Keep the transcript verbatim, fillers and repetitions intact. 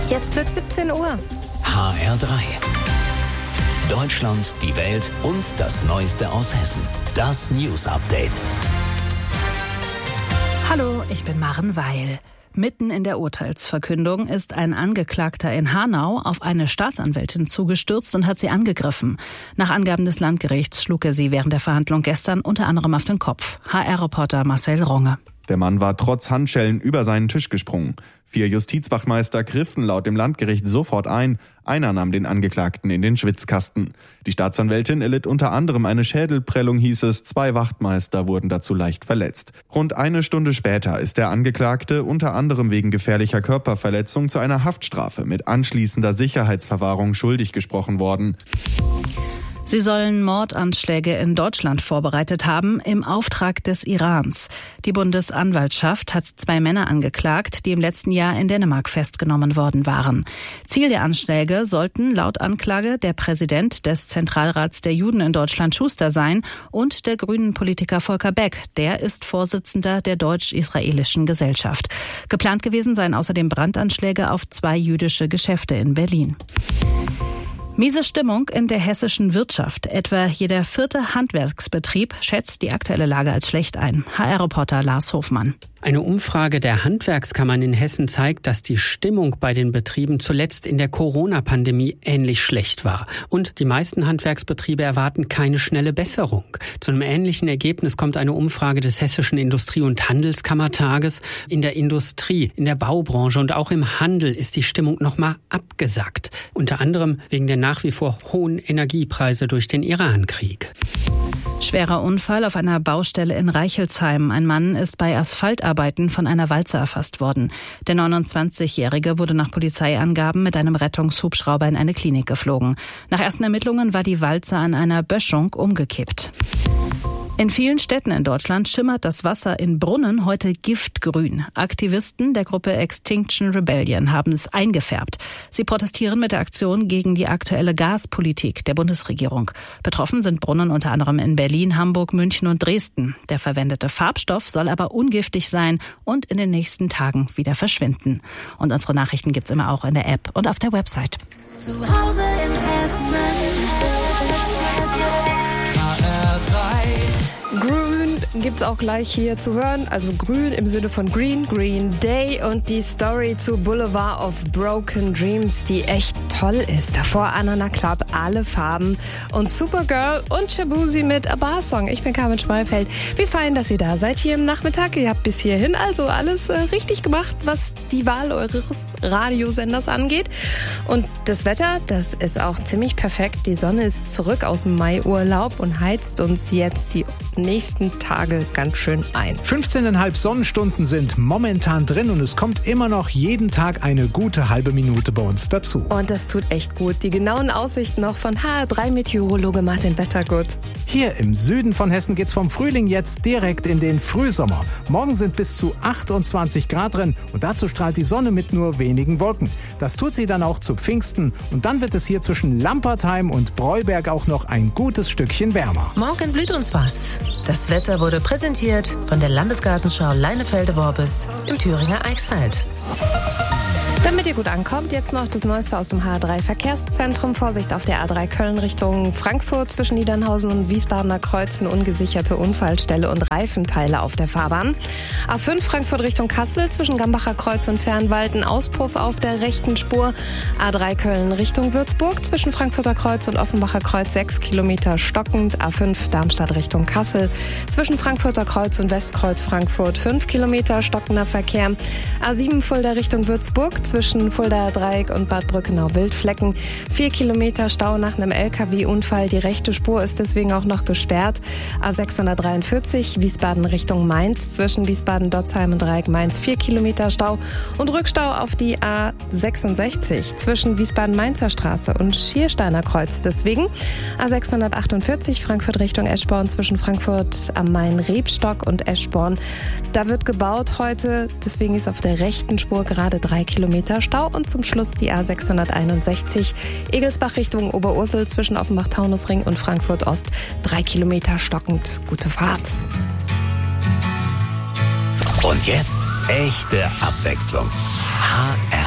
Jetzt wird siebzehn Uhr. H R drei. Deutschland, die Welt und das Neueste aus Hessen. Das News Update. Hallo, ich bin Maren Weil. Mitten in der Urteilsverkündung ist ein Angeklagter in Hanau auf eine Staatsanwältin zugestürzt und hat sie angegriffen. Nach Angaben des Landgerichts schlug er sie während der Verhandlung gestern unter anderem auf den Kopf. H R-Reporter Marcel Runge. Der Mann war trotz Handschellen über seinen Tisch gesprungen. Vier Justizwachmeister griffen laut dem Landgericht sofort ein. Einer nahm den Angeklagten in den Schwitzkasten. Die Staatsanwältin erlitt unter anderem eine Schädelprellung, hieß es. Zwei Wachtmeister wurden dazu leicht verletzt. Rund eine Stunde später ist der Angeklagte unter anderem wegen gefährlicher Körperverletzung zu einer Haftstrafe mit anschließender Sicherheitsverwahrung schuldig gesprochen worden. Sie sollen Mordanschläge in Deutschland vorbereitet haben im Auftrag des Irans. Die Bundesanwaltschaft hat zwei Männer angeklagt, die im letzten Jahr in Dänemark festgenommen worden waren. Ziel der Anschläge sollten laut Anklage der Präsident des Zentralrats der Juden in Deutschland Schuster sein und der grünen Politiker Volker Beck. Der ist Vorsitzender der deutsch-israelischen Gesellschaft. Geplant gewesen seien außerdem Brandanschläge auf zwei jüdische Geschäfte in Berlin. Miese Stimmung in der hessischen Wirtschaft. Etwa jeder vierte Handwerksbetrieb schätzt die aktuelle Lage als schlecht ein. H R-Reporter Lars Hofmann. Eine Umfrage der Handwerkskammern in Hessen zeigt, dass die Stimmung bei den Betrieben zuletzt in der Corona-Pandemie ähnlich schlecht war. Und die meisten Handwerksbetriebe erwarten keine schnelle Besserung. Zu einem ähnlichen Ergebnis kommt eine Umfrage des Hessischen Industrie- und Handelskammertages. In der Industrie, in der Baubranche und auch im Handel ist die Stimmung nochmal abgesackt. Unter anderem wegen der nach wie vor hohen Energiepreise durch den Irankrieg. Schwerer Unfall auf einer Baustelle in Reichelsheim. Ein Mann ist bei Asphaltarbeiten von einer Walze erfasst worden. Der neunundzwanzigjährige wurde nach Polizeiangaben mit einem Rettungshubschrauber in eine Klinik geflogen. Nach ersten Ermittlungen war die Walze an einer Böschung umgekippt. In vielen Städten in Deutschland schimmert das Wasser in Brunnen heute giftgrün. Aktivisten der Gruppe Extinction Rebellion haben es eingefärbt. Sie protestieren mit der Aktion gegen die aktuelle Gaspolitik der Bundesregierung. Betroffen sind Brunnen unter anderem in Berlin, Hamburg, München und Dresden. Der verwendete Farbstoff soll aber ungiftig sein und in den nächsten Tagen wieder verschwinden. Und unsere Nachrichten gibt's immer auch in der App und auf der Website. Zu Hause in Hessen. H R drei. Grün gibt's auch gleich hier zu hören. Also grün im Sinne von Green, Green Day und die Story zu Boulevard of Broken Dreams, die echt toll ist. Davor Anana Club, alle Farben und Supergirl und Shabuzi mit A Bar Song. Ich bin Carmen Schmalfeld. Wie fein, dass ihr da seid hier im Nachmittag. Ihr habt bis hierhin also alles äh, richtig gemacht, was die Wahl eures Radiosenders angeht. Und das Wetter, das ist auch ziemlich perfekt. Die Sonne ist zurück aus dem Maiurlaub und heizt uns jetzt die nächsten Tage ganz schön ein. fünfzehn Komma fünf Sonnenstunden sind momentan drin und es kommt immer noch jeden Tag eine gute halbe Minute bei uns dazu. Und das tut echt gut. Die genauen Aussichten noch von H R drei Meteorologe Martin Wettergut. Hier im Süden von Hessen geht's vom Frühling jetzt direkt in den Frühsommer. Morgen sind bis zu achtundzwanzig Grad drin und dazu strahlt die Sonne mit nur wenigen Wolken. Das tut sie dann auch zu Pfingsten und dann wird es hier zwischen Lampertheim und Breuberg auch noch ein gutes Stückchen wärmer. Morgen blüht uns was. Das Wetter wurde präsentiert von der Landesgartenschau Leinefelde-Worbis im Thüringer Eichsfeld. Damit ihr gut ankommt, jetzt noch das Neueste aus dem H R drei Verkehrszentrum. Vorsicht auf der A drei Köln Richtung Frankfurt zwischen Niedernhausen und Wiesbadener Kreuzen. Ungesicherte Unfallstelle und Reifenteile auf der Fahrbahn. A fünf Frankfurt Richtung Kassel zwischen Gambacher Kreuz und Fernwalden. Auspuff auf der rechten Spur. A drei Köln Richtung Würzburg zwischen Frankfurter Kreuz und Offenbacher Kreuz sechs Kilometer stockend. A fünf Darmstadt Richtung Kassel zwischen Frankfurter Kreuz und Westkreuz Frankfurt fünf Kilometer stockender Verkehr. A sieben Fulda Richtung Würzburg zwischen Fuldaer Dreieck und Bad Brückenau-Wildflecken. Vier Kilometer Stau nach einem L K W-Unfall. Die rechte Spur ist deswegen auch noch gesperrt. A sechshundertdreiundvierzig Wiesbaden Richtung Mainz. Zwischen Wiesbaden-Dotzheim und Dreieck Mainz vier Kilometer Stau. Und Rückstau auf die A sechsundsechzig zwischen Wiesbaden-Mainzer Straße und Schiersteiner Kreuz. Deswegen A sechshundertachtundvierzig Frankfurt Richtung Eschborn zwischen Frankfurt am Main-Rebstock und Eschborn. Da wird gebaut heute. Deswegen ist auf der rechten Spur gerade drei Kilometer Stau und zum Schluss die A sechshunderteinundsechzig Egelsbach Richtung Oberursel zwischen Offenbach-Taunusring und Frankfurt Ost drei Kilometer stockend. Gute Fahrt. Und jetzt echte Abwechslung. H R